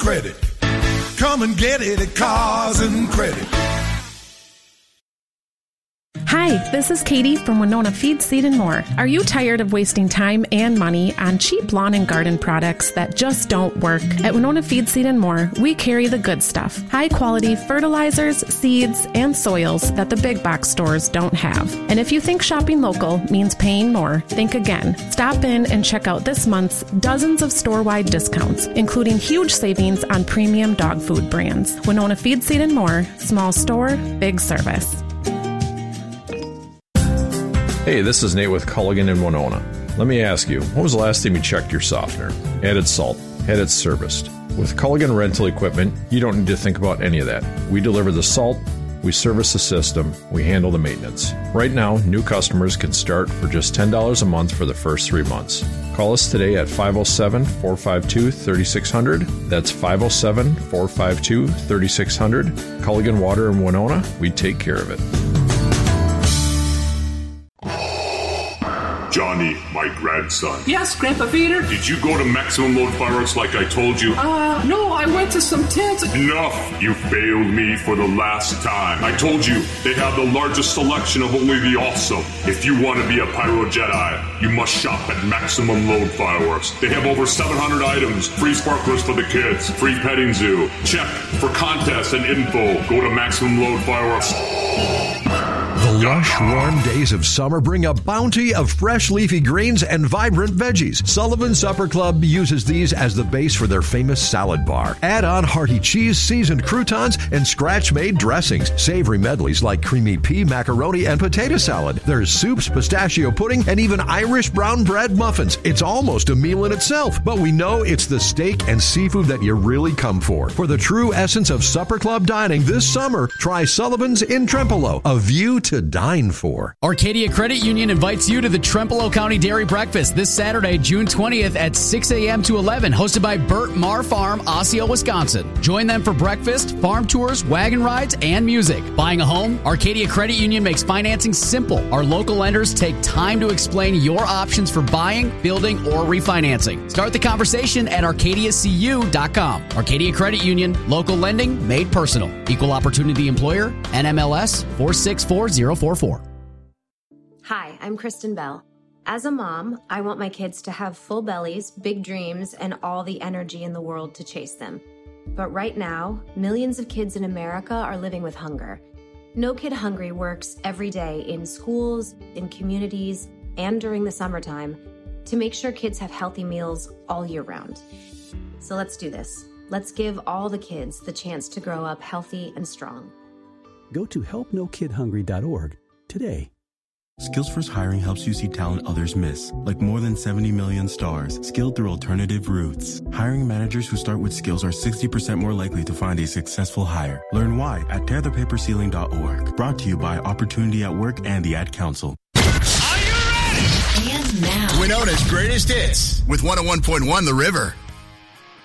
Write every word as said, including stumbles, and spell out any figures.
Credit. Come and get it at Cars and Credit. Hi, this is Katie from Winona Feed, Seed and More. Are you tired of wasting time and money on cheap lawn and garden products that just don't work? At Winona Feed, Seed and More, we carry the good stuff. High quality fertilizers, seeds, and soils that the big box stores don't have. And if you think shopping local means paying more, think again. Stop in and check out this month's dozens of store-wide discounts, including huge savings on premium dog food brands. Winona Feed, Seed and More, small store, big service. Hey, this is Nate with Culligan in Winona. Let me ask you, when was the last time you checked your softener, added salt, had it serviced? With Culligan Rental Equipment, you don't need to think about any of that. We deliver the salt, we service the system, we handle the maintenance. Right now, new customers can start for just ten dollars a month for the first three months. Call us today at five oh seven, four five two, three six zero zero. That's five oh seven, four five two, three six zero zero. Culligan Water in Winona, we take care of it. Johnny, my grandson. Yes, Grandpa Peter? Did you go to Maximum Load Fireworks like I told you? Uh, no, I went to some tents. Enough! You failed me for the last time. I told you, they have the largest selection of only the awesome. If you want to be a Pyro Jedi, you must shop at Maximum Load Fireworks. They have over seven hundred items, free sparklers for the kids, free petting zoo. Check for contests and info. Go to Maximum Load Fireworks. The lush, warm days of summer bring a bounty of fresh leafy greens and vibrant veggies. Sullivan Supper Club uses these as the base for their famous salad bar. Add on hearty cheese, seasoned croutons, and scratch-made dressings. Savory medleys like creamy pea, macaroni, and potato salad. There's soups, pistachio pudding, and even Irish brown bread muffins. It's almost a meal in itself, but we know it's the steak and seafood that you really come for. For the true essence of Supper Club dining this summer, try Sullivan's in Trempealeau, a view to dine for. Arcadia Credit Union invites you to the Trempealeau County Dairy Breakfast this Saturday, June twentieth at six a.m. to eleven, hosted by Burt Marr Farm, Osseo, Wisconsin. Join them for breakfast, farm tours, wagon rides, and music. Buying a home? Arcadia Credit Union makes financing simple. Our local lenders take time to explain your options for buying, building, or refinancing. Start the conversation at arcadia c u dot com. Arcadia Credit Union, local lending made personal. Equal opportunity employer, N M L S four six four zero four four. Hi, I'm Kristen Bell. As a mom, I want my kids to have full bellies, big dreams, and all the energy in the world to chase them. But right now, millions of kids in America are living with hunger. No Kid Hungry works every day in schools, in communities, and during the summertime to make sure kids have healthy meals all year round. So let's do this. Let's give all the kids the chance to grow up healthy and strong. Go to help no kid hungry dot org today. SkillsFirst Hiring helps you see talent others miss, like more than seventy million stars, skilled through alternative routes. Hiring managers who start with skills are sixty percent more likely to find a successful hire. Learn why at tear the paper ceiling dot org. Brought to you by Opportunity at Work and the Ad Council. Are you ready? And now, Winona's greatest hits with one oh one point one The River.